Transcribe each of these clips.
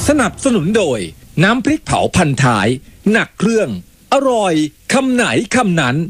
สนับสนุนโดยน้ำพริกเผาพันท้ายหนักเครื่องอร่อยคำไหนคำนั้น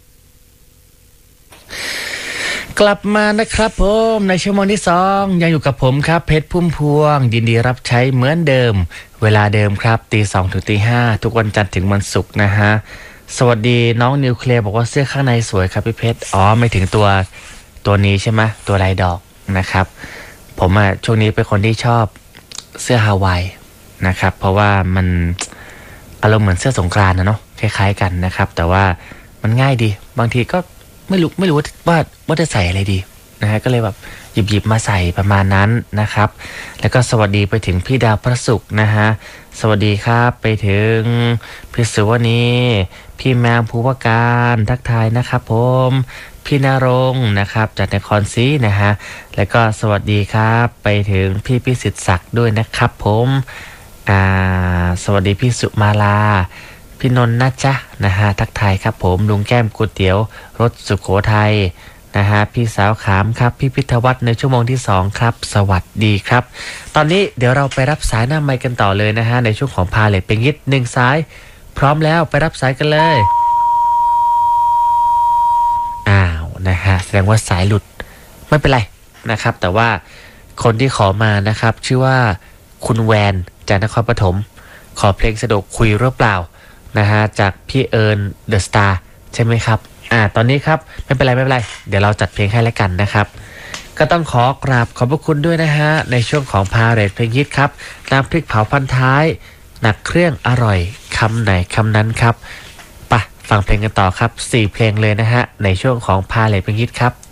กลับมานะครับผมในชั่วโมงที่2ยังอยู่กับผมครับเพชรพุ่มพวงยินดีรับใช้เหมือนเดิมเวลาเดิมครับตี 2 ถึงตี 5ทุกวันจันทร์ถึงวันศุกร์นะฮะสวัสดีน้องนิวเคลียร์บอกว่าเสื้อข้างในสวยครับพี่เพชรไม่ถึงตัวนี้ใช่ไหมตัวลายดอกนะครับผมช่วงนี้เป็นคนที่ชอบเสื้อฮาวายนะครับเพราะว่ามันอารมณ์เหมือนเสื้อสงกรานต์นะเนาะคล้ายๆกันนะครับแต่ว่ามันง่ายดีบางทีก็ไม่รู้ว่าจะใส่อะไรดีนะฮะก็เลยแบบหยิบมาใส่ประมาณนั้นนะครับแล้วก็สวัสดีไปถึงพี่ดาวพระศุกร์นะฮะสวัสดีครับไปถึงพี่สุวรรณีพี่แมวภูวการทักทายนะครับผมพี่นรงค์นะครับจากนครศรีนะฮะแล้วก็สวัสดีครับไปถึงพี่พิสิทธิ์ศักดิ์ด้วยนะครับผมสวัสดีพี่สุมาลาพี่นนท์นะจ๊ะนะฮะทักทายครับผมลุงแก้มก๋วยเตี๋ยวรถสุโขทัยนะฮะพี่สาวขามครับพี่พิทวัฒน์ในชั่วโมงที่2ครับสวัสดีครับตอนนี้เดี๋ยวเราไปรับสายหน้าไมค์กันต่อเลยนะฮะในช่วงของพาเลทเป็นยิด1สายพร้อมแล้วไปรับสายกันเลยนะฮะแสดงว่าสายหลุดไม่เป็นไรนะครับแต่ว่าคนที่ขอมานะครับชื่อว่าคุณแวนจากนครปฐมขอเพลงสะดวกคุยหรือเปล่านะฮะจากพี่เอิญเดอะสตาร์ใช่ไหมครับตอนนี้ครับไม่เป็นไรเดี๋ยวเราจัดเพลงให้แล้วกันนะครับก็ต้องขอกราบขอบพระคุณด้วยนะฮะในช่วงของพาเรทเพลงฮิตครับน้ำพริกเผาพันท้ายหนักเครื่องอร่อยคำไหนคำนั้นครับไปฟังเพลงกันต่อครับ4เพลงเลยนะฮะในช่วงของพาเรทเพลงฮิตครับ